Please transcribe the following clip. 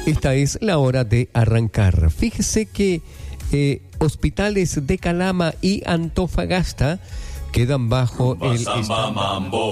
Esta es la hora de arrancar. Fíjese que hospitales de Calama y Antofagasta quedan bajo el...